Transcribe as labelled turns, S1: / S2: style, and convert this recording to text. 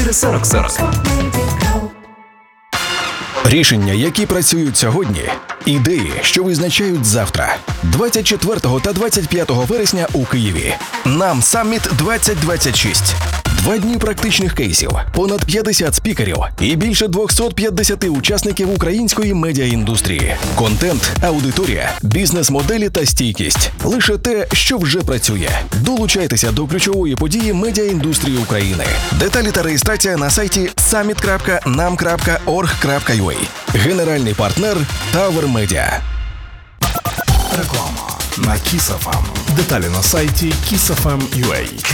S1: 4 40 40.
S2: Рішення, які працюють сьогодні. Ідеї, що визначають завтра. 24 та 25 вересня у Києві. Нам Самміт 2026. 2 дні практичних кейсів, понад 50 спікерів і більше 250 учасників української медіаіндустрії. Контент, аудиторія, бізнес-моделі та стійкість. Лише те, що вже працює. Долучайтеся до ключової події медіаіндустрії України. Деталі та реєстрація на сайті summit.nam.org.ua. Генеральний партнер Tower Media.
S3: Реклама на Kiss FM. Деталі на сайті kissfm.ua.